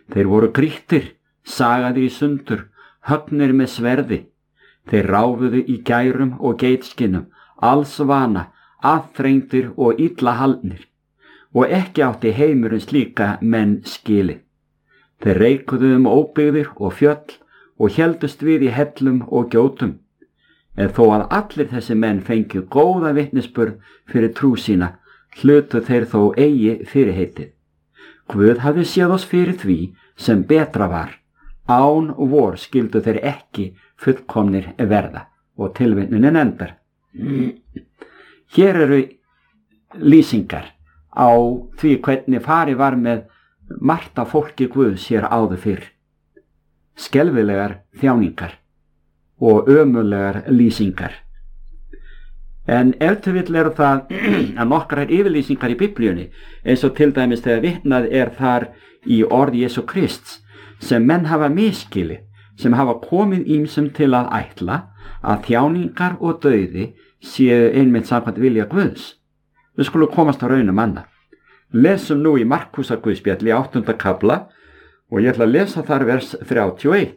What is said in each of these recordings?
Þeir voru grýttir, sagaðir í sundur, höggnir með sverði. Þeir ráfuðu í gærum og geitskinnum, alls vana, aðþrengdir og illa haldnir, og ekki átti heimurinn slíka menn skilið. Þeir reikuðu óbyggðir og fjöll og héldust við í hellum og gjótum. En þó að allir þessi menn fengju góða vitnisburð fyrir trú sína, hlutu þeir þó eigi fyrirheitið. Guð hafði séð oss fyrir því sem betra var. Án vor skildu þeir ekki fullkomnir verða. Og tilvitnunin endar. Hér eru lýsingar á því hvernig farið var með margt af fólki Guðs hér áður fyrr. Skelfilegar þjáningar og ömurlegar lýsingar. En ef til vill eru það að nokkrar yfirlýsingar í Biblíunni, eins og til dæmis þegar vitnað þar í orð Jesú Krists, sem menn hafa misskilið, sem hafa komið ýmsum til að ætla að þjáningar og dauði séu einmitt samkvæmt vilja Guðs. Við skulum komast á raunum annað. Lesum nú í Markúsar Guðspjalli 8. kafla og ég ætla að lesa þar vers 31.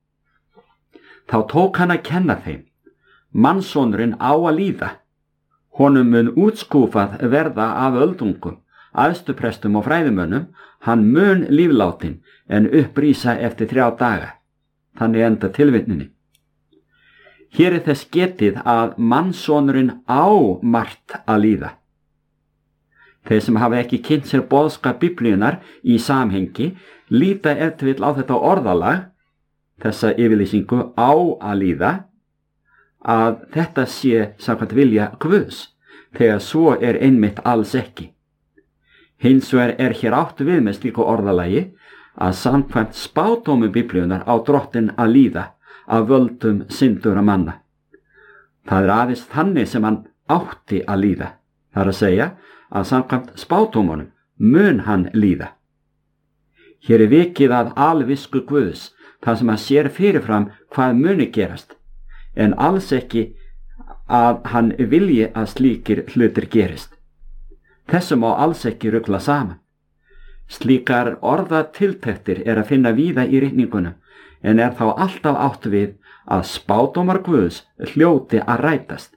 Þá tók hann að kenna þeim, mannssonurinn á að líða, honum mun útskúfað verða af öldungum, æðstuprestum og fræðimönnum, hann mun lífláttinn en upprísa eftir 3 daga. Þannig enda tilvitnunin. Hér þess getið að mannssonurinn á margt að líða. Þeir sem hafa ekki kynnt sér boðskap Biblíunnar í samhengi líta ef til vill á þetta orðalag, þessa yfirlýsingu á að líða, að þetta sé samkvæmt vilja Guðs, þegar svo einmitt alls ekki. Hins vegar hér átt við með slíku orðalagi að samkvæmt spádómum Biblíunnar á Drottinn að líða af völdum syndura manna. Það aðeins þannig sem hann átti að líða, það að segja að samkvæmt spádómunum mun hann líða. Hér vikið að alvisku Guðs, þar sem hann sér fyrirfram hvað muni gerast, en alls ekki að hann vilji að slíkir hlutir gerist. Þessu má alls ekki rugla saman. Slíkar orðatiltektir að finna víða í ritningunum, en þá alltaf átt við að spádómar Guðs hljóti að rætast.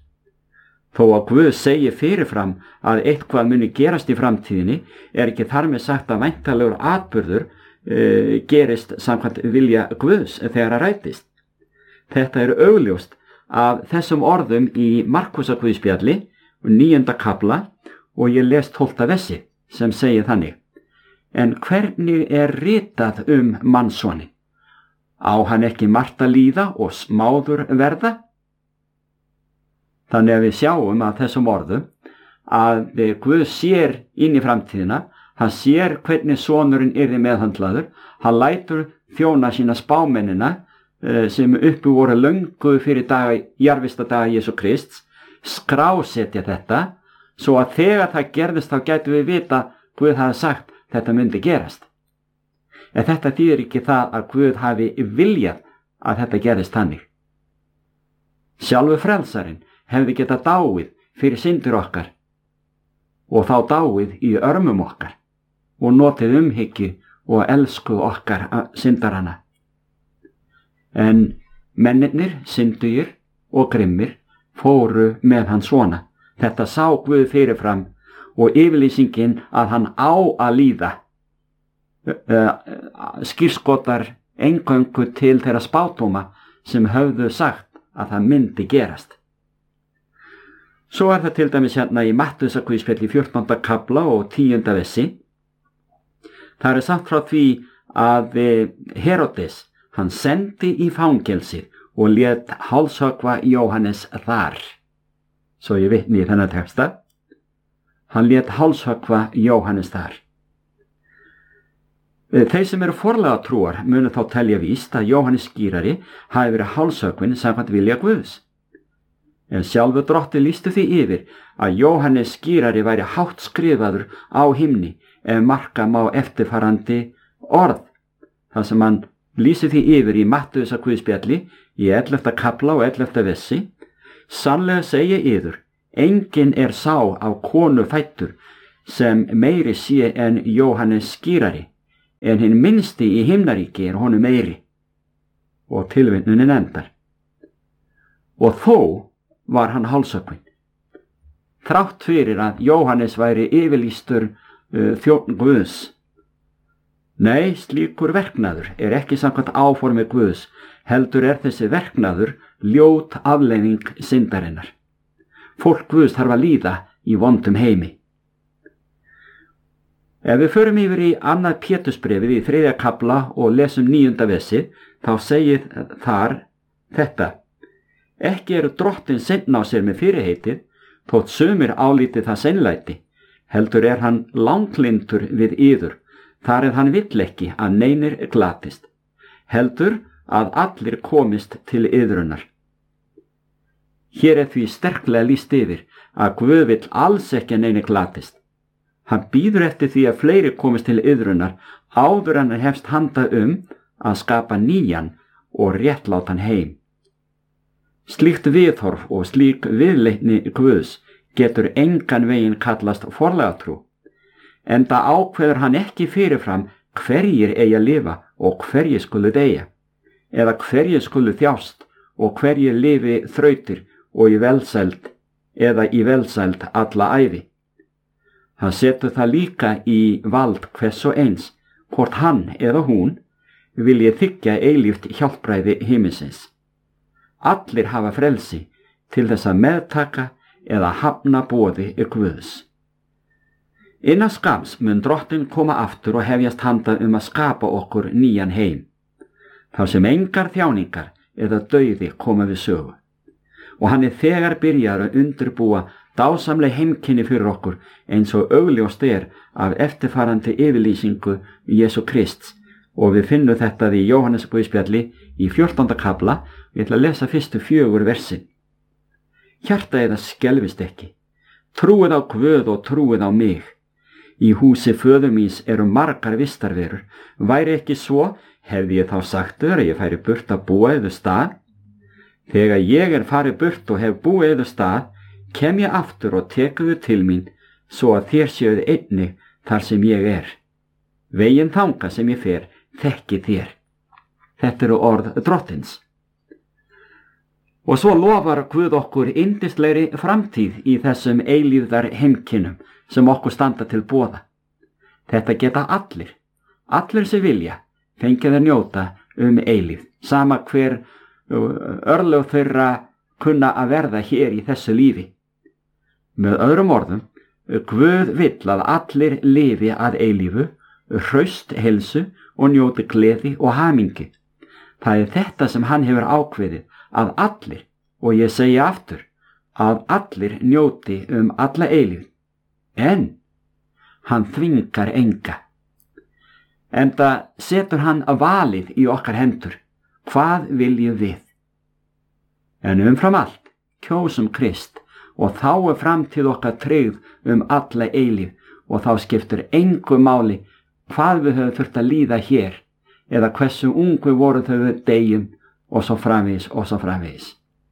Þó að Guð segi fyrirfram að eitthvað muni gerast í framtíðinni, ekki þar með sagt að væntanlegur atburður gerist samkvæmt vilja Guðs þegar að rætist. Þetta augljóst af þessum orðum í Markúsar Guðspjalli 9. kafla og ég les 12. versi sem segir þannig: En hvernig ritað mannssonin? Á hann ekki margt að líða og smáður verða? Þannig að við sjáum að þessum orðum að Guð sér inn í framtíðina, hann sér hvernig sonurinn yrði meðhandlaður, hann lætur þjóna sína spámennina sem uppi voru löngu fyrir jarðvistadaga Jesú Krists, skrásetja þetta, svo að þegar það gerðist þá gætu við vita Guð hafi sagt þetta myndi gerast. En þetta þýðir ekki það að Guð hafi viljað að þetta gerðist þannig. Sjálfur frelsarinn hefði getað dáið fyrir syndir okkar og þá dáið í örmum okkar og notið umhyggju og elsku okkar syndarana. En mennirnir, syndugir og grimmir fóru með hann svona. Þetta sá Guð fyrirfram og yfirlýsingin að hann á að líða skírskotar eingöngu til þeirra spádóma sem höfðu sagt að það myndi gerast. Svo það til dæmis hérna í Mattheusar Guðspjalli 14. kafla og 10. versi. Það sagt frá því að Herodes, hann sendi í fangelsið og lét hálshöggva Jóhannes þar. Svo ég vitni í þennan texta. Hann lét hálshöggva Jóhannes þar. Þeir sem eru forlega trúar munu þá telja víst að Jóhannes skírari hafi verið hálshöggvinn samkvæmt vilja Guðs. En sjálfur Drottinn lýsti því yfir að Jóhannes skírari væri hátt skrifaður á himni ef marka má eftirfarandi orð. Það sem hann lýsi því yfir í Mattheusar Guðspjalli í 11. kafla og 11. versi. Sannlega segi yður, enginn sá af konu fæddur sem meiri sé en Jóhannes skírari, en hinn minnsti í himnaríki honum meiri. Og tilvitnunin endar. Og þó var hann hálshöggvinn. Þrátt fyrir að Jóhannes væri yfirlýstur þjónn Guðs. Nei, slíkur verknaður ekki samkvæmt áformi Guðs, heldur þessi verknaður ljót afleiðing syndarinnar. Fólk Guðs þarf að líða í vondum heimi. Ef við förum yfir í annað Pétursbréfið í 3. kafla og lesum 9. versið, þá segir þar þetta: Ekki drottinn seinn á sér með fyrirheitið, þótt sumir álíti það seinlæti, heldur hann langlyndur við yður, þar hann vill ekki að neinir glatist, heldur að allir komist til yðrunar. Hér því sterklega lýst yfir að Guð vill alls ekki að neinir glatist. Hann bíður eftir því að fleiri komist til yðrunar áður en hann hefst handa að skapa nýjan og réttlátan heim. Slíkt viðhorf og slík viðleitni Guðs getur engan veginn kallast forlagatrú, enda ákveður hann ekki fyrirfram hverjir eigi að lifa og hverjir skulu deyja, eða hverjir skulu þjást og hverjir lifi þrautir og í velsæld eða í velsæld alla ævi. Hann setur það líka í vald hvers og eins, hvort hann eða hún vilji þiggja eilíft hjálpræði himinsins. Allir hafa frelsi til þess að meðtaka eða hafna boði Guðs. Innan skams mun drottinn koma aftur og hefjast handa að skapa okkur nýjan heim, þar sem engar þjáningar eða dauði koma við sögu. Og hann þegar byrjar að undirbúa dásamleg heimkynni fyrir okkur eins og augljóst af eftirfarandi yfirlýsingu Jesú Krists, og við finnum þetta í Jóhannes guðspjalli í 14. kafla. Við ætlum að lesa fyrstu 4 versin. Hjarta eða skelfist ekki, trúið á Guð og trúið á mig. Í húsi föður míns margar vistarverur, væri ekki svo, hefði ég þá sagt að ég færi burt að búa yður stað. Þegar ég farið burt og hef búið yður stað, kem ég aftur og teku til mín, svo að þér séuð einnig þar sem ég Veginn þanga sem ég fer, þekki þér. Þetta eru orð drottins. Og svo lofar Guð okkur yndislegri framtíð í þessum eilífðar heimkynnum sem okkur standa til boða. Þetta geta allir sem vilja, fengið að njóta eilífð, sama hver örlög þeirra kunna að verða hér í þessu lífi. Með öðrum orðum, Guð vill að allir lifi að eilífu, hraust, heilsu og njóti gleði og hamingju. Það þetta sem hann hefur ákveðið, að allir, og ég segi aftur, að allir njóti alla eilífð. En hann þvingar enga. Enda setur hann valið í okkar hendur. Hvað viljum við? En umfram allt, kjósum Krist, og þá framtíð okkar tryggð alla eilífð, og þá skiptir engu máli hvað við höfum þurft að líða hér, eða hversu ungu voru þau við deyjum, og svo framvegis og svo framvegis.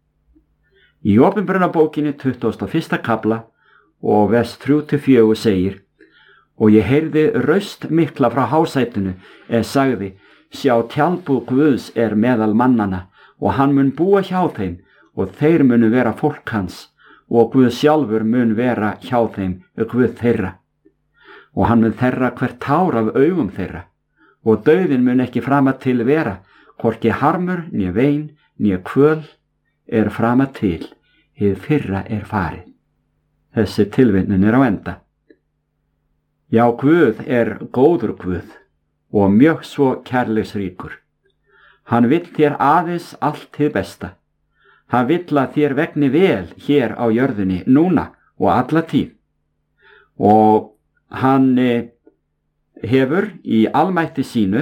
Í Opinberunarbókinni 21. kafla og vers 3-4 segir: Og ég heyrði raust mikla frá hásætinu sagði: Sjá, tjaldbúð Guðs meðal mannana, og hann mun búa hjá þeim, og þeir munu vera fólk hans, og Guð sjálfur mun vera hjá þeim, Guð þeirra. Og hann mun þerra hvert tár af augum þeirra, og dauðinn mun ekki frama til vera, hvorki harmur, né vein, né kvöl frama til, hið fyrra farið. Þessi tilvitnun á enda. Já, Guð góður Guð og mjög svo kærleiksríkur. Hann vill þér aðeins allt hið besta. Hann vill að þér vegni vel hér á jörðinni núna og alla tíð. Og hann hefur í almætti sínu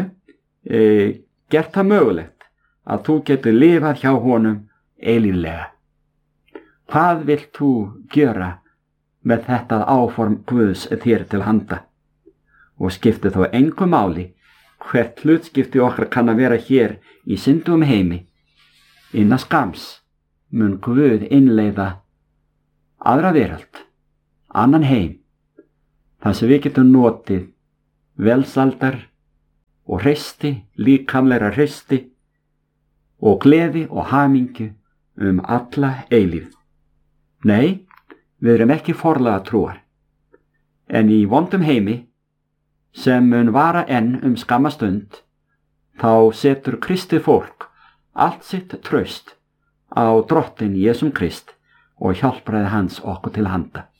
gert það mögulegt að þú getur lifað hjá honum eilíflega. Hvað vilt þú gjöra með þetta áform Guðs þér til handa? Og skipti þó engu máli hvert hlutskipti okkar kann að vera hér í syndugum heimi. Innan skams mun Guð innleiða aðra veröld, annan heim, þar sem við getum notið velsældar, og hreysti, líkamlegra hreysti og gleði og hamingju alla eilífð. Nei, við erum ekki forlaga trúar, en í vondum heimi sem mun vara enn skamma stund, þá setur kristið fólk allt sitt traust á Drottinn Jesúm Krist og hjálpræði hans okkur til handa.